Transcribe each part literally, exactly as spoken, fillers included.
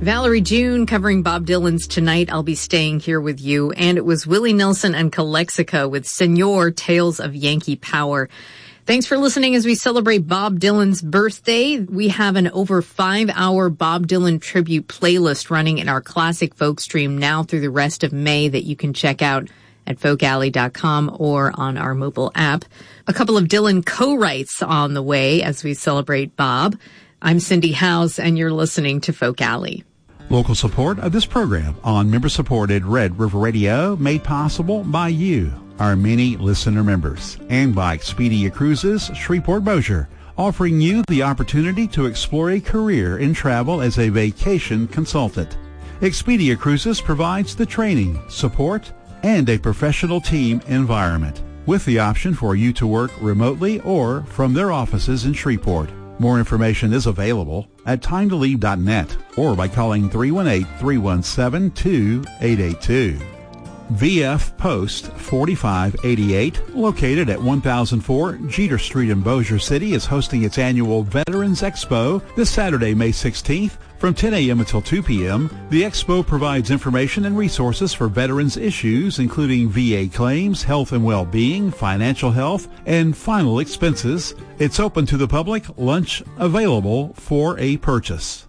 Valerie June covering Bob Dylan's Tonight I'll Be Staying Here With You. And it was Willie Nelson and Calexico with Senor, Tales of Yankee Power. Thanks for listening as we celebrate Bob Dylan's birthday. We have an over five-hour Bob Dylan tribute playlist running in our Classic Folk stream now through the rest of May that you can check out at folk alley dot com or on our mobile app. A couple of Dylan co-writes on the way as we celebrate Bob. I'm Cindy House, and you're listening to Folk Alley. Local support of this program on member-supported Red River Radio made possible by you, our many listener members, and by Expedia Cruises Shreveport-Bossier, offering you the opportunity to explore a career in travel as a vacation consultant. Expedia Cruises provides the training, support, and a professional team environment, with the option for you to work remotely or from their offices in Shreveport. More information is available at time to leave dot net or by calling three one eight, three one seven, two eight eight two. V F Post forty-five eighty-eight, located at one thousand four Jeter Street in Bossier City, is hosting its annual Veterans Expo this Saturday, May sixteenth, from ten a.m. until two p.m. The expo provides information and resources for veterans issues, including V A claims, health and well-being, financial health, and final expenses. It's open to the public, lunch available for a purchase.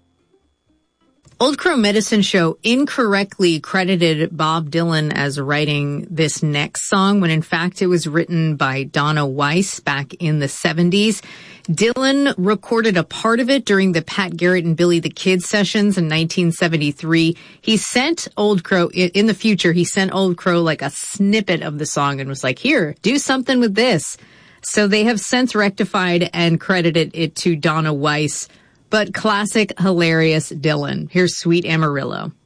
Old Crow Medicine Show incorrectly credited Bob Dylan as writing this next song when in fact it was written by Donna Weiss back in the seventies. Dylan recorded a part of it during the Pat Garrett and Billy the Kid sessions in nineteen seventy-three. He sent Old Crow, in the future, he sent Old Crow like a snippet of the song and was like, here, do something with this. So they have since rectified and credited it to Donna Weiss. But classic, hilarious Dylan. Here's Sweet Amarillo.